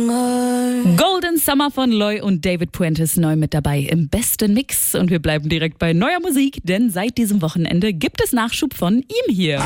Golden Summer von Loy und David Puentes neu mit dabei im besten Mix. Und wir bleiben direkt bei neuer Musik, denn seit diesem Wochenende gibt es Nachschub von ihm hier.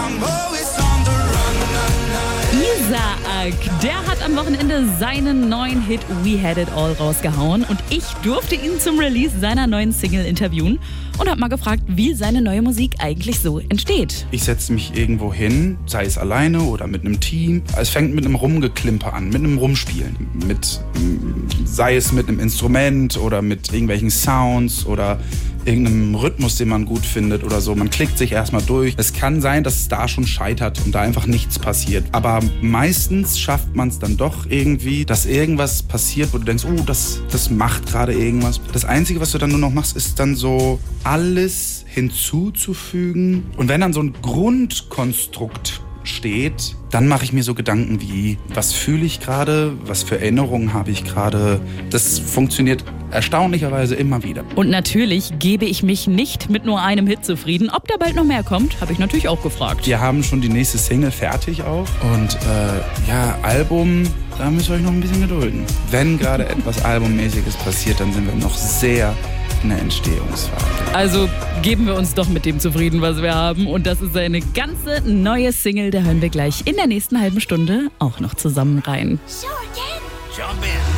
Isaac, der hat am Wochenende seinen neuen Hit We Had It All rausgehauen und ich durfte ihn zum Release seiner neuen Single interviewen und habe mal gefragt, wie seine neue Musik eigentlich so entsteht. Ich setze mich irgendwo hin, sei es alleine oder mit einem Team. Es fängt mit einem Rumgeklimper an, mit einem Rumspielen. Sei es mit einem Instrument oder mit irgendwelchen Sounds oder irgendeinem Rhythmus, den man gut findet oder so. Man klickt sich erstmal durch. Es kann sein, dass es da schon scheitert und da einfach nichts passiert. Aber meistens schafft man es dann doch irgendwie, dass irgendwas passiert, wo du denkst, oh, das macht gerade irgendwas. Das Einzige, was du dann nur noch machst, ist dann so alles hinzuzufügen. Und wenn dann so ein Grundkonstrukt steht, dann mache ich mir so Gedanken wie, was fühle ich gerade, was für Erinnerungen habe ich gerade. Das funktioniert erstaunlicherweise immer wieder. Und natürlich gebe ich mich nicht mit nur einem Hit zufrieden. Ob da bald noch mehr kommt, habe ich natürlich auch gefragt. Wir haben schon die nächste Single fertig auch. Und Album, da müsst ihr euch noch ein bisschen gedulden. Wenn gerade etwas Albummäßiges passiert, dann sind wir noch sehr in der Entstehungsphase. Also geben wir uns doch mit dem zufrieden, was wir haben. Und das ist eine ganze neue Single. Da hören wir gleich in der nächsten halben Stunde auch noch zusammen rein. Sure can. Jump in.